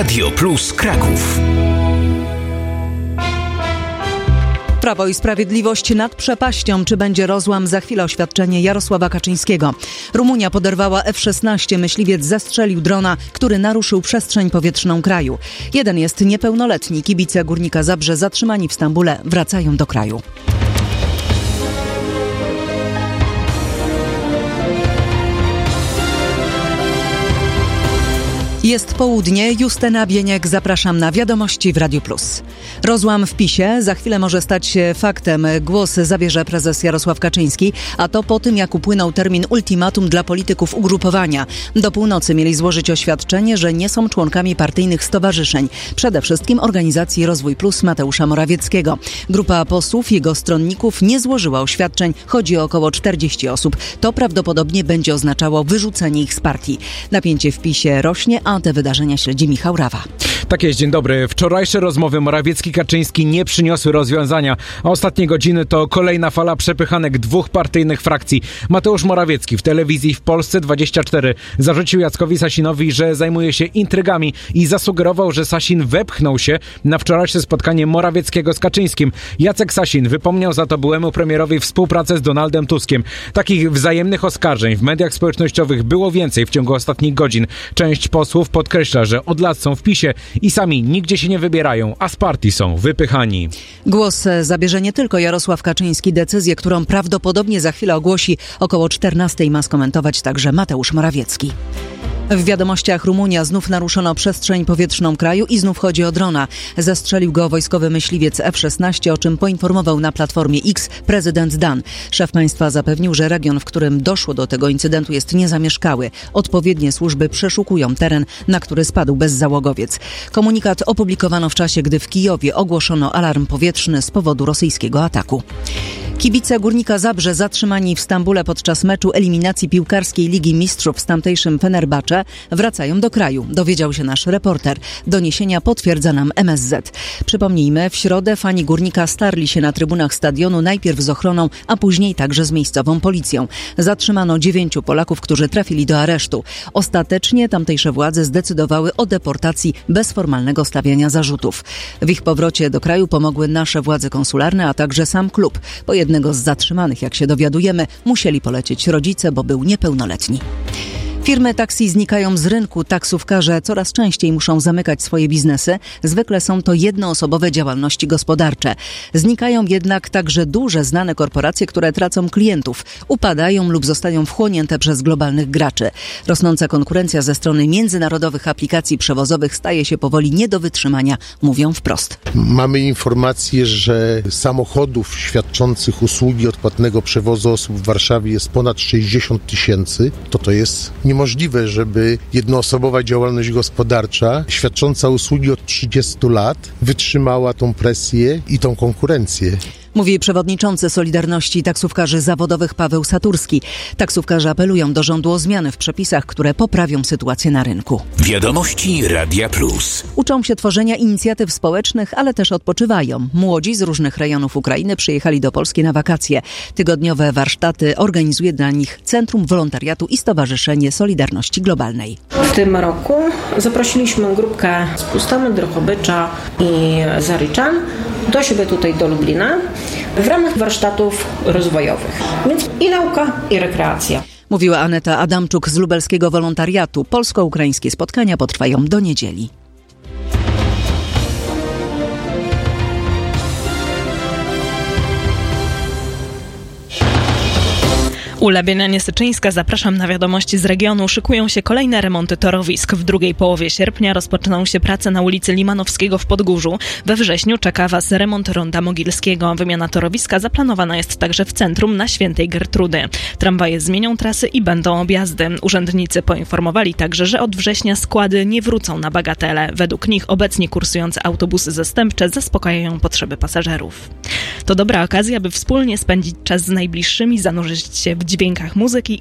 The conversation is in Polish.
Radio Plus Kraków. Prawo i Sprawiedliwość nad przepaścią. Czy będzie rozłam? Za chwilę oświadczenie Jarosława Kaczyńskiego. Rumunia poderwała F-16. Myśliwiec zestrzelił drona, który naruszył przestrzeń powietrzną kraju. Jeden jest niepełnoletni. Kibice Górnika Zabrze zatrzymani w Stambule wracają do kraju. Jest południe, Justyna Bieniek, zapraszam na Wiadomości w Radiu Plus. Rozłam w PiS-ie za chwilę może stać się faktem. Głos zabierze prezes Jarosław Kaczyński, a to po tym, jak upłynął termin ultimatum dla polityków ugrupowania. Do północy mieli złożyć oświadczenie, że nie są członkami partyjnych stowarzyszeń. Przede wszystkim organizacji Rozwój Plus Mateusza Morawieckiego. Grupa posłów, jego stronników nie złożyła oświadczeń. Chodzi o około 40 osób. To prawdopodobnie będzie oznaczało wyrzucenie ich z partii. Napięcie w PiS-ie rośnie, a te wydarzenia śledzi Michał Rawa. Tak jest, dzień dobry. Wczorajsze rozmowy Morawiecki-Kaczyński nie przyniosły rozwiązania. A ostatnie godziny to kolejna fala przepychanek dwóch partyjnych frakcji. Mateusz Morawiecki w telewizji w Polsce 24 zarzucił Jackowi Sasinowi, że zajmuje się intrygami i zasugerował, że Sasin wepchnął się na wczorajsze spotkanie Morawieckiego z Kaczyńskim. Jacek Sasin wypomniał za to byłemu premierowi współpracę z Donaldem Tuskiem. Takich wzajemnych oskarżeń w mediach społecznościowych było więcej w ciągu ostatnich godzin. Część posłów podkreśla, że od lat są w PiS-ie i sami nigdzie się nie wybierają, a z partii są wypychani. Głos zabierze nie tylko Jarosław Kaczyński. Decyzję, którą prawdopodobnie za chwilę ogłosi około 14:00, ma skomentować także Mateusz Morawiecki. W wiadomościach Rumunia znów naruszono przestrzeń powietrzną kraju i znów chodzi o drona. Zestrzelił go wojskowy myśliwiec F-16, o czym poinformował na Platformie X prezydent Dan. Szef państwa zapewnił, że region, w którym doszło do tego incydentu, jest niezamieszkały. Odpowiednie służby przeszukują teren, na który spadł bezzałogowiec. Komunikat opublikowano w czasie, gdy w Kijowie ogłoszono alarm powietrzny z powodu rosyjskiego ataku. Kibice Górnika Zabrze zatrzymani w Stambule podczas meczu eliminacji piłkarskiej Ligi Mistrzów z tamtejszym Fenerbahce wracają do kraju, dowiedział się nasz reporter. Doniesienia potwierdza nam MSZ. Przypomnijmy, w środę fani Górnika starli się na trybunach stadionu najpierw z ochroną, a później także z miejscową policją. Zatrzymano 9 Polaków, którzy trafili do aresztu. Ostatecznie tamtejsze władze zdecydowały o deportacji bez formalnego stawiania zarzutów. W ich powrocie do kraju pomogły nasze władze konsularne, a także sam klub. Po jednego z zatrzymanych, jak się dowiadujemy, musieli polecieć rodzice, bo był niepełnoletni. Firmy taksi znikają z rynku. Taksówkarze coraz częściej muszą zamykać swoje biznesy. Zwykle są to jednoosobowe działalności gospodarcze. Znikają jednak także duże, znane korporacje, które tracą klientów, upadają lub zostają wchłonięte przez globalnych graczy. Rosnąca konkurencja ze strony międzynarodowych aplikacji przewozowych staje się powoli nie do wytrzymania, mówią wprost. Mamy informację, że samochodów świadczących usługi odpłatnego przewozu osób w Warszawie jest ponad 60 000. To jest niemożliwe, żeby jednoosobowa działalność gospodarcza świadcząca usługi od 30 lat wytrzymała tą presję i tą konkurencję. Mówi przewodniczący Solidarności Taksówkarzy Zawodowych Paweł Saturski. Taksówkarze apelują do rządu o zmiany w przepisach, które poprawią sytuację na rynku. Wiadomości Radia Plus. Uczą się tworzenia inicjatyw społecznych, ale też odpoczywają. Młodzi z różnych rejonów Ukrainy przyjechali do Polski na wakacje. Tygodniowe warsztaty organizuje dla nich Centrum Wolontariatu i Stowarzyszenie Solidarności Globalnej. W tym roku zaprosiliśmy grupkę z Pustomy, Drohobycza i Zaryczan do siebie tutaj do Lublina w ramach warsztatów rozwojowych. Więc i nauka, i rekreacja. Mówiła Aneta Adamczuk z lubelskiego wolontariatu. Polsko-ukraińskie spotkania potrwają do niedzieli. Ulabienia-Niesyczyńska, zapraszam na wiadomości z regionu. Szykują się kolejne remonty torowisk. W drugiej połowie sierpnia rozpoczną się prace na ulicy Limanowskiego w Podgórzu. We wrześniu czeka Was remont Ronda Mogilskiego. Wymiana torowiska zaplanowana jest także w centrum na Świętej Gertrudy. Tramwaje zmienią trasy i będą objazdy. Urzędnicy poinformowali także, że od września składy nie wrócą na bagatele. Według nich obecnie kursujące autobusy zastępcze zaspokajają potrzeby pasażerów. To dobra okazja, by wspólnie spędzić czas z najbliższymi, zanurzyć się w dźwiękach muzyki